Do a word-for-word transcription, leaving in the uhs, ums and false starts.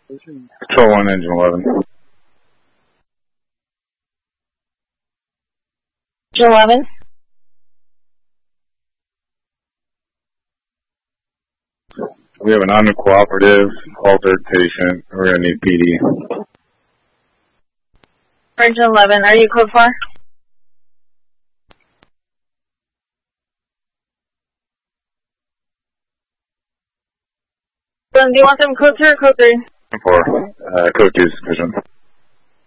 Control one, engine eleven. Engine eleven. We have an uncooperative, altered patient. We're going to need P D. Engine eleven, are you code four? Do you want them code two or code three? four. Uh, code two is sufficient.